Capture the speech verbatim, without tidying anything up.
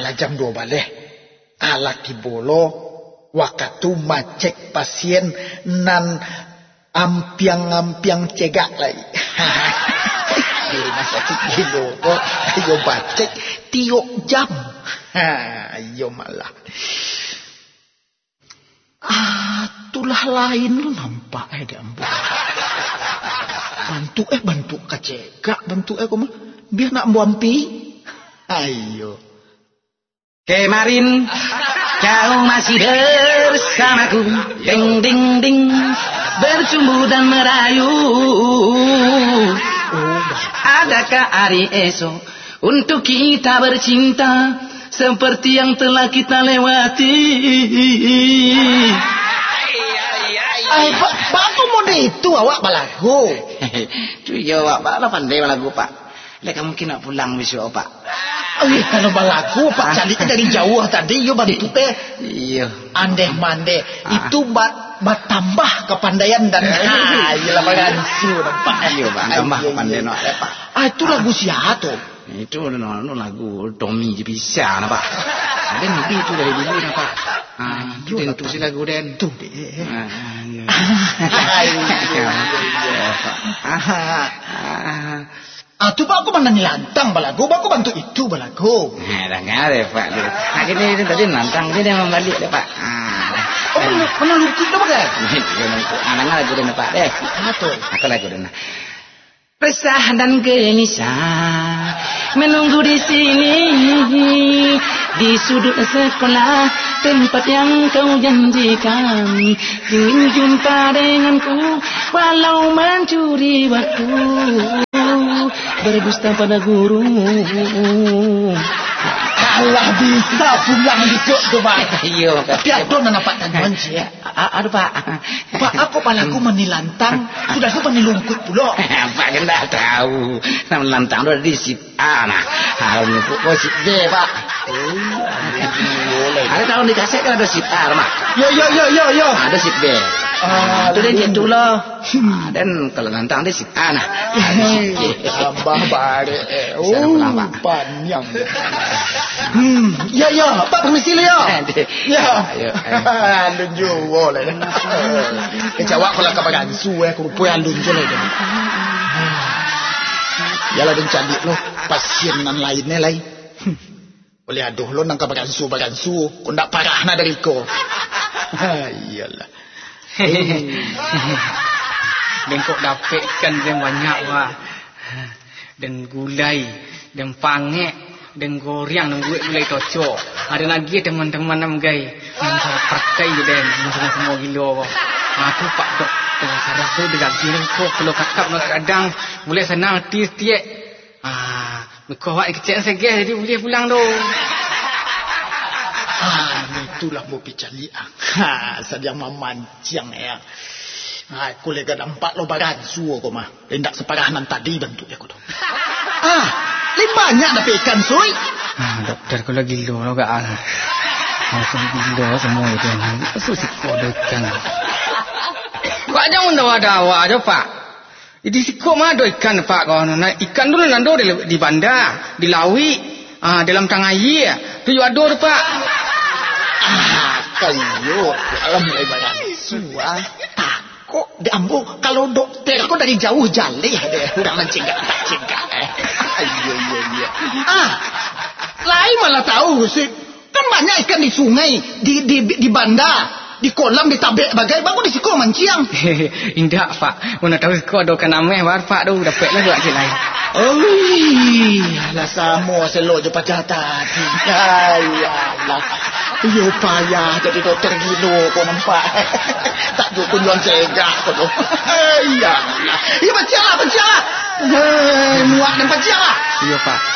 lah jam dua balik. Alaki bolo waktu macek pasien nan ampiang-ampiang cegak lagi. Di rumah sakit gilo kok ayo bacek tiok jam. Ha, ayo malah. Ah, itulah lain lu nampak eh di Ambo. Bantu eh bantu kacegak, bantu eh koma. Biar nak buampi. Ayo. Kemarin kau masih bersamaku, ding ding ding, bercumbu dan merayu. Oh, adakah hari esok untuk kita bercinta seperti yang telah kita lewati? Ay, pak, pak aku mau itu awak balagu. Tu ya awak bala pandai balagu pak. Lek mungkin nak pulang besok pak. Ay, kalau balagu pak cari dari jauh tadi yo bantu teh. Iya. Andeh mande itu bat bat tambah kepandaian dan ayolah bagansu nampak. Iya pak tambah kepandaian nak pak. Ah itu lagu siapa tu? Itu no, no, lagu Tommy je bisa nak pak. Ada nanti itu dari dulu nak pak. Ah, itu den tu si lagu den. Tu deh. Ah, tu pak aku mana nilantang balagu, aku bantu itu balagu. Nah, dah ngare pak. Nah, ini tadi nantang dia dia membalik deh pak. Ah. Oh, mana mana lukis tu pakai? Anak lagu den pak deh. Ah tu. Aku lagu den. Resah dan gelisah menunggu di sini di sudut sekolah tempat yang kau janjikan, ingin jumpa denganku walau mencuri waktu, berdusta pada guru. Allah bisa pulang dicok tu pak. Iya. Tapi aku nak nampak tangan sih. Aduh pak. Pak aku palaku menilantang sudah aku menilungkut pula. Pak kan tak tahu. Nama lantang tu ada di sit A nah. Harusnya pun sit B pak. Boleh. Ada tahun di kaset kan ada sit A mak. Yo yo yo yo yo. Ada sit B. Ah, tu dia gitu loh. Dan kalau lantang dia sit A nah. Tambah bare. Oh, panjang. Hmm, ya ya, Pak permisi ya. Ya. Ayo. Andun jo boleh. Kejawab kalau kabagan su eh kurupu andun jo lagi. Ya lah den candik lo pasien nan lainnya lai. Boleh aduh lo nang kabagan su bagan su, ko ndak parahna dari ko. Iyalah. Dan kok dapatkan yang banyak wah. Dan gulai, dan pangek, dan goreng, dan gue gulai tocok. Ada lagi teman-teman nam gay, yang saya pakai je dan semua semua gila wah. Aku pak doktor saraf tu dekat sini kok kalau kakak nak kadang boleh senang tiap-tiap. Ah, kau awak kecil saja jadi boleh pulang tu. Ah, itulah mau picali ah. Ha, sadiang mamancang ya. Ah, aku lega nampak lo bagan suo kau mah. Tidak separah nan tadi bentuk aku tu. Ah, lebih banyak dah ikan soy. Ah, doktor kau lagi gila lo gak ah. Aku gila semua itu. Susik kau ikan. Pak jangan dawa-dawa aja pak. Di siko mah ada ikan pak kau. Nah, ikan dulu nando di, di bandar, di lawi, ah dalam tang air. Tu juga ada pak. Ah, kayu dalam mulai bagan suah. Takut diambil kalau dokter kau dari jauh jalih deh. Udah mencegah, mencegah. Ayo, ayo, ayo. Ah, lain malah tahu sih. Kan banyak ikan di sungai, di di di bandar. Di kolam di tabek bagai bagus di siko manciang. Indah pak, mana tahu kau ada kan ameh bar pak tu dapat lah buat lain. Oh, lah samo selo je pacah tadi. Ayalah. Yo payah jadi dokter gilo kau nampak. Tak tu kunjuan cegak kau tu. Ayalah. Ya baca lah, baca lah. Hei, muak dan baca lah. Iya pak.